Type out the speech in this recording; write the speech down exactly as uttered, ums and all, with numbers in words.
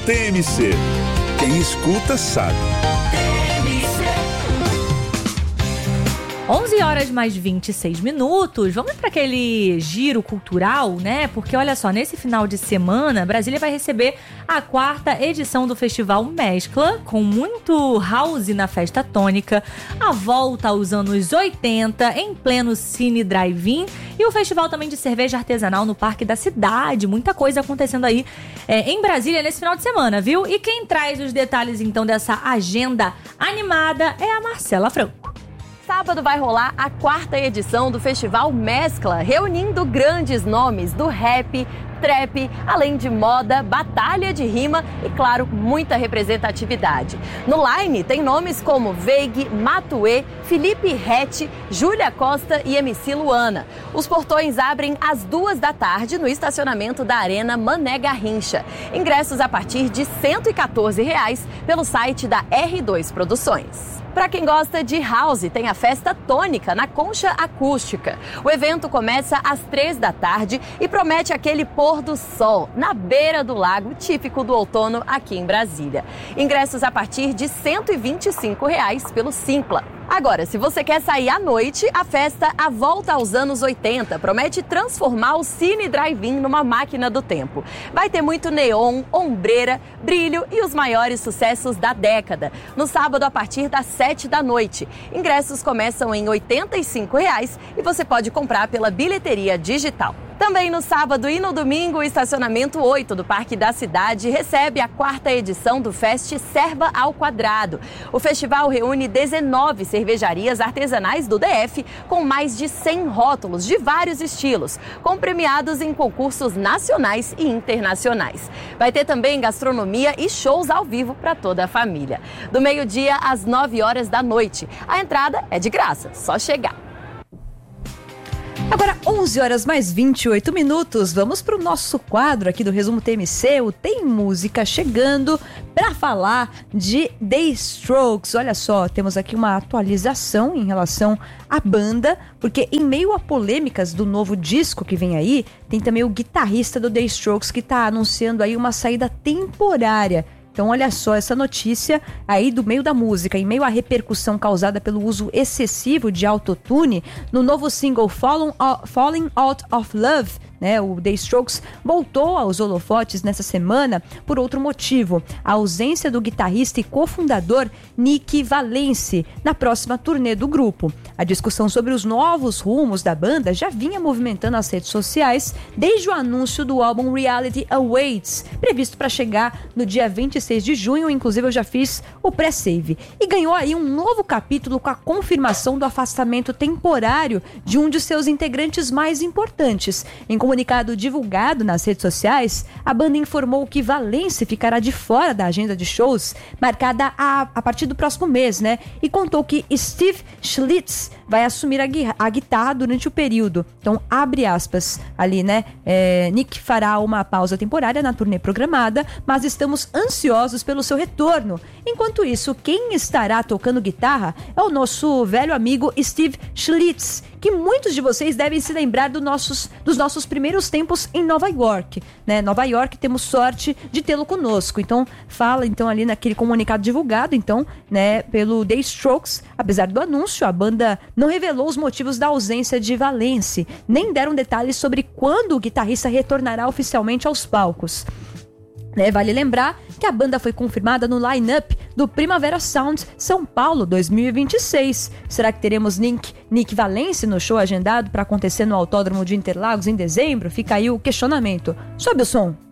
T M C. Quem escuta sabe. onze horas mais vinte e seis minutos, vamos para aquele giro cultural, né? Porque olha só, nesse final de semana, Brasília vai receber a quarta edição do Festival Mescla, com muito house na festa tônica, a volta aos anos oitenta, em pleno Cine Drive-In, e o festival também de cerveja artesanal no Parque da Cidade. Muita coisa acontecendo aí é, em Brasília nesse final de semana, viu? E quem traz os detalhes, então, dessa agenda animada é a Marcela Franco. Sábado vai rolar a quarta edição do Festival Mescla, reunindo grandes nomes do rap, trap, além de moda, batalha de rima e, claro, muita representatividade. No line tem nomes como Veig, Matuê, Felipe Rett, Júlia Costa e M C Luana. Os portões abrem às duas da tarde no estacionamento da Arena Mané Garrincha. Ingressos a partir de cento e quatorze reais pelo site da R dois Produções. Para quem gosta de house, tem a festa tônica na Concha Acústica. O evento começa às três da tarde e promete aquele pôr do sol na beira do lago, típico do outono aqui em Brasília. Ingressos a partir de cento e vinte e cinco reais pelo Simpla. Agora, se você quer sair à noite, a festa A Volta aos Anos oitenta promete transformar o Cine Drive-In numa máquina do tempo. Vai ter muito neon, ombreira, brilho e os maiores sucessos da década. No sábado, a partir das sete da noite. Ingressos começam em oitenta e cinco reais e você pode comprar pela bilheteria digital. Também no sábado e no domingo, o estacionamento oito do Parque da Cidade recebe a quarta edição do Fest Serva ao Quadrado. O festival reúne dezenove cervejarias artesanais do D F com mais de cem rótulos de vários estilos, com premiados em concursos nacionais e internacionais. Vai ter também gastronomia e shows ao vivo para toda a família. Do meio-dia às nove horas da noite. A entrada é de graça, só chegar. Agora, onze horas mais vinte e oito minutos, vamos para o nosso quadro aqui do Resumo T M C, o Tem Música chegando para falar de The Strokes. Olha só, temos aqui uma atualização em relação à banda, porque em meio a polêmicas do novo disco que vem aí, tem também o guitarrista do The Strokes que está anunciando aí uma saída temporária. Então olha só essa notícia aí do meio da música, em meio à repercussão causada pelo uso excessivo de autotune, no novo single Falling Out of Love, né, o The Strokes voltou aos holofotes nessa semana por outro motivo: a ausência do guitarrista e cofundador Nick Valence na próxima turnê do grupo. A discussão sobre os novos rumos da banda já vinha movimentando as redes sociais desde o anúncio do álbum Reality Awaits, previsto para chegar no dia vinte e seis de junho. Inclusive eu já fiz o pré-save, e ganhou aí um novo capítulo com a confirmação do afastamento temporário de um de seus integrantes mais importantes. Em comunicado divulgado nas redes sociais, a banda informou que Valence ficará de fora da agenda de shows marcada a, a partir do próximo mês, né? E contou que Steve Schlitz vai assumir a, gui- a guitarra durante o período. Então, abre aspas ali, né? É, Nick fará uma pausa temporária na turnê programada, mas estamos ansiosos pelo seu retorno. Enquanto isso, quem estará tocando guitarra é o nosso velho amigo Steve Schlitz, que muitos de vocês devem se lembrar do nossos, dos nossos primeiros tempos em Nova York, né? Nova York, temos sorte de tê-lo conosco. Então, fala então ali naquele comunicado divulgado, então, né, pelo The Strokes. Apesar do anúncio, a banda não revelou os motivos da ausência de Valence, nem deram detalhes sobre quando o guitarrista retornará oficialmente aos palcos. É, vale lembrar que a banda foi confirmada no line-up do Primavera Sound São Paulo dois mil e vinte e seis. Será que teremos Nick, Nick Valence no show agendado para acontecer no Autódromo de Interlagos em dezembro? Fica aí o questionamento. Sobe o som.